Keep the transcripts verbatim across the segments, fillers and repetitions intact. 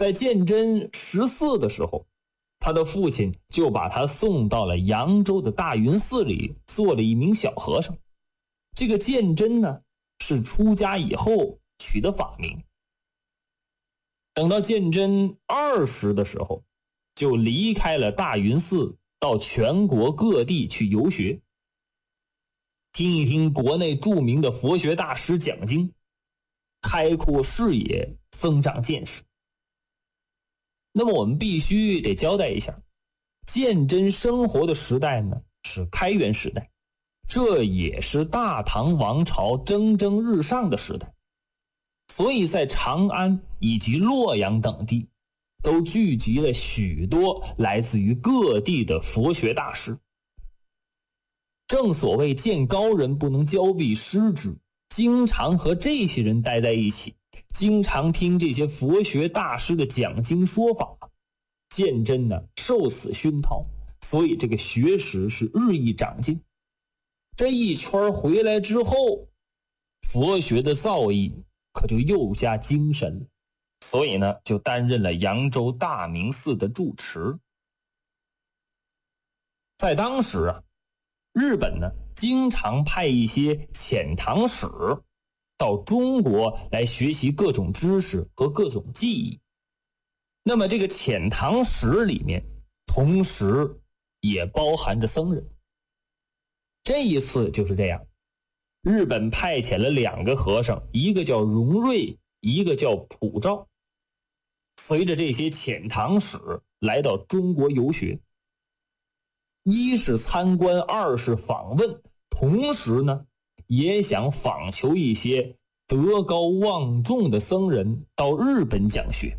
在鉴真十四的时候，他的父亲就把他送到了扬州的大云寺里做了一名小和尚。这个鉴真呢，是出家以后取的法名。等到鉴真二十的时候，就离开了大云寺，到全国各地去游学，听一听国内著名的佛学大师讲经，开阔视野，增长见识。那么我们必须得交代一下，鉴真生活的时代呢是开元时代，这也是大唐王朝蒸蒸日上的时代，所以在长安以及洛阳等地都聚集了许多来自于各地的佛学大师。正所谓见高人不能交臂失之，经常和这些人待在一起，经常听这些佛学大师的讲经说法，鉴真呢受此熏陶，所以这个学识是日益长进。这一圈回来之后，佛学的造诣可就又加精神了，所以呢就担任了扬州大明寺的住持。在当时啊，日本呢经常派一些遣唐使到中国来学习各种知识和各种技艺。那么这个遣唐使里面同时也包含着僧人。这一次就是这样，日本派遣了两个和尚，一个叫荣瑞，一个叫普照，随着这些遣唐使来到中国游学，一是参观，二是访问，同时呢也想访求一些德高望重的僧人到日本讲学。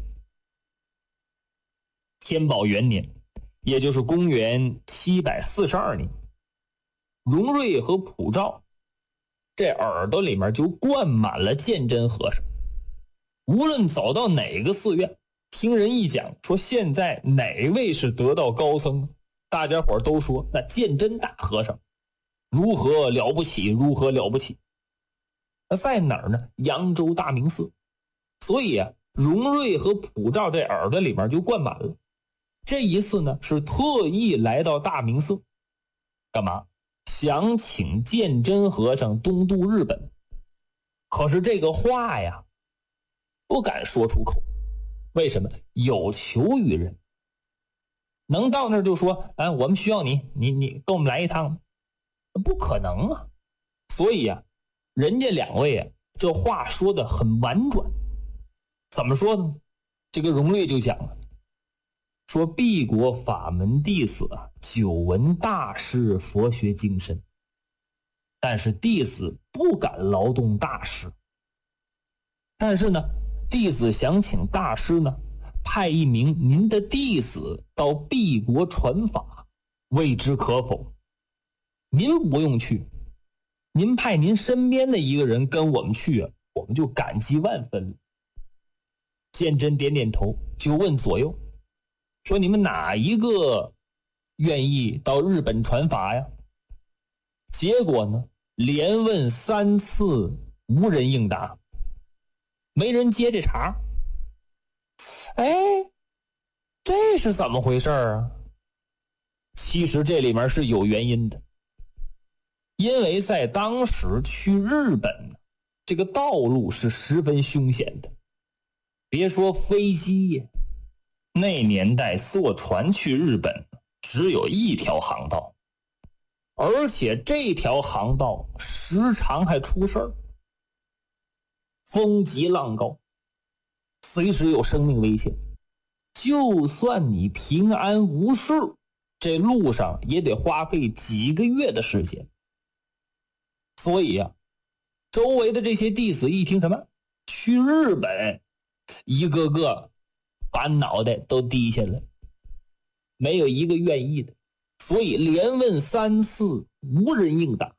天宝元年，也就是公元七百四十二年，荣瑞和普照这耳朵里面就灌满了鉴真和尚。无论走到哪个寺院，听人一讲说现在哪位是得道高僧，大家伙都说那鉴真大和尚如何了不起，如何了不起。那在哪儿呢？扬州大明寺。所以啊，荣瑞和普照这耳朵里面就灌满了。这一次呢，是特意来到大明寺，干嘛？想请鉴真和尚东渡日本。可是这个话呀，不敢说出口。为什么？有求于人。能到那儿就说，哎，我们需要你，你你跟我们来一趟吗？不可能啊。所以啊，人家两位啊，这话说的很婉转。怎么说呢？这个荣瑞就讲了，说敝国法门弟子啊，久闻大师佛学精深，但是弟子不敢劳动大师。但是呢，弟子想请大师呢派一名您的弟子到敝国传法，未知可否？您不用去，您派您身边的一个人跟我们去啊，我们就感激万分了。鉴真点点头，就问左右说，你们哪一个愿意到日本传法呀？结果呢，连问三次，无人应答，没人接这茬。哎，这是怎么回事啊？其实这里面是有原因的，因为在当时去日本，这个道路是十分凶险的。别说飞机呀，那年代坐船去日本只有一条航道，而且这条航道时常还出事儿，风急浪高，随时有生命危险。就算你平安无事，这路上也得花费几个月的时间。所以啊，周围的这些弟子一听什么去日本，一个个把脑袋都低下了，没有一个愿意的，所以连问三次，无人应答。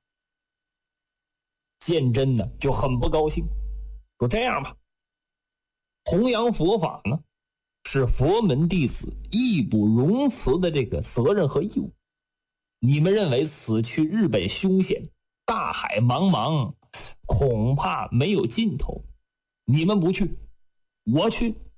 鉴真呢就很不高兴，说这样吧，弘扬佛法呢是佛门弟子义不容辞的这个责任和义务。你们认为此去日本凶险，大海茫茫，恐怕没有尽头，你们不去，我去。